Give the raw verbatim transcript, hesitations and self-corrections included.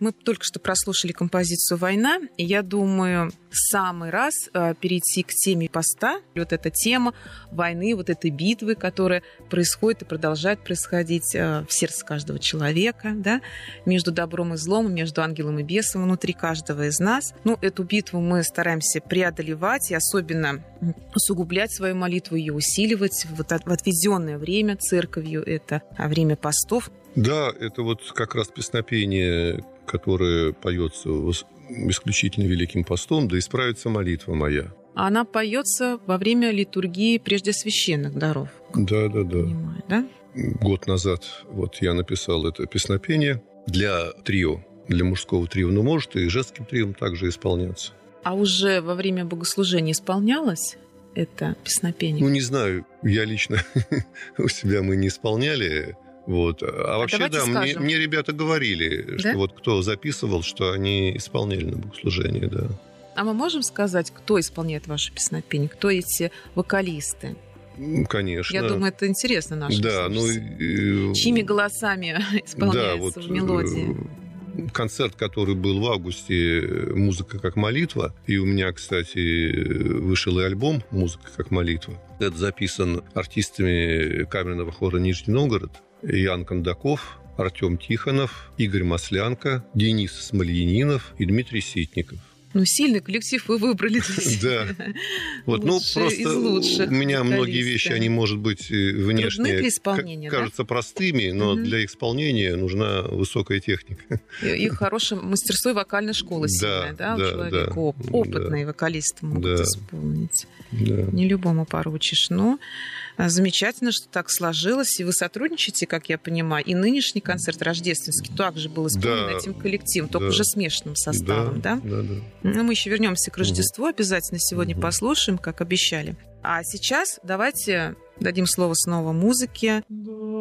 Мы только что прослушали композицию «Война», и я думаю, самый раз э, перейти к теме поста. Вот эта тема войны, вот этой битвы, которая происходит и продолжает происходить э, в сердце каждого человека, да, между добром и злом, между ангелом и бесом внутри каждого из нас. Ну, эту битву мы стараемся преодолевать и особенно усугублять свою молитву, ее усиливать в, в отведенное время церковью, это время постов. Да, это вот как раз песнопение, которое поется исключительно Великим постом, да исправится молитва моя. Она поется во время литургии прежде священных даров. Да, да, да. Понимаю, да? Год назад вот я написал это песнопение для трио, для мужского трио, но может и женским трио также исполняться. А уже во время богослужения исполнялось это песнопение? Ну, не знаю, я лично у себя мы не исполняли. Вот. А, а вообще, да, мне, мне ребята говорили, да? Что вот кто записывал, что они исполняли на богослужении, да. А мы можем сказать, кто исполняет ваше песнопение? Кто эти вокалисты? Конечно. Я думаю, это интересно нашим да, слушателям. Ну, чьими голосами исполняется да, вот в мелодии? Концерт, который был в августе, «Музыка как молитва». И у меня, кстати, вышел и альбом «Музыка как молитва». Это записан артистами камерного хора «Нижний Новгород». Ян Кондаков, Артем Тихонов, Игорь Маслянка, Денис Смольянинов и Дмитрий Ситников. Ну, сильный коллектив вы выбрали. Да. Вот, ну, просто у меня многие вещи, они, может быть, внешне кажутся простыми, но для исполнения нужна высокая техника. И хорошее мастерство и вокальная школа сильная, да, у человека. Опытные вокалисты могут исполнить. Не любому поручишь. Но замечательно, что так сложилось. И вы сотрудничаете, как я понимаю. И нынешний концерт рождественский также был исполнен этим коллективом, только уже смешанным составом, да? Да, да. Ну, мы еще вернемся к Рождеству, обязательно сегодня угу. послушаем, как обещали. А сейчас давайте дадим слово снова музыке.